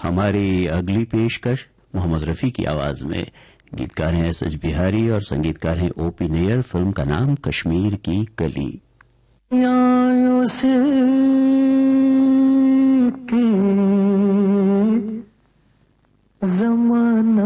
हमारी अगली पेशकश मोहम्मद रफी की आवाज में। गीतकार हैं एस. एच. बिहारी और संगीतकार हैं ओ.पी. नैयर। फिल्म का नाम कश्मीर की कली। आयों से